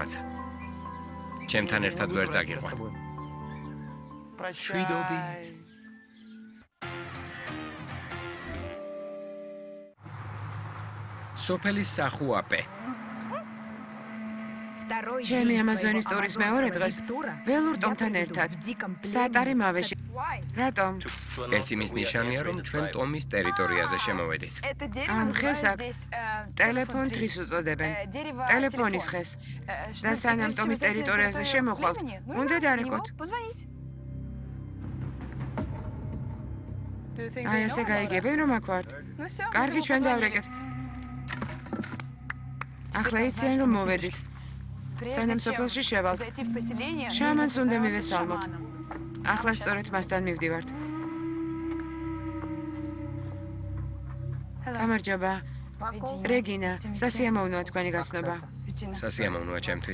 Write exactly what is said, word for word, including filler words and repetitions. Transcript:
მართლმაცა. ჩემთან ერთად ვერ წაგიყვან. შვიდობი. სოფელის სახუაპე. ჩემი ამაზონის ტურის მეორე დღეს ველურ ტომთან ერთად საატარი მავეში. რატომ? ეს იმის ნიშანია, რომ ჩვენ ტომის ტერიტორიაზე შემოვედით. ამ ხეს აქ ტელეფონ დღის უწოდებენ. ტელეფონის ხეს. და სანამ ტომის ტერიტორიაზე შემოხვალთ, უნდა დარეკოთ. აი ესე გაიგებენ რომ აქ ვართ. კარგი, ჩვენ დავრეკეთ. ახლა იციან რომ მოვედით. სანამ სოფელში შევალთ. შამანს უნდა მივესალმოთ. ახლა სწორედ მასთან მივდივართ. გამარჯობა. რეგინა, სასიამოვნოა თქვენი გაცნობა. სასიამოვნოა ჩემთვის.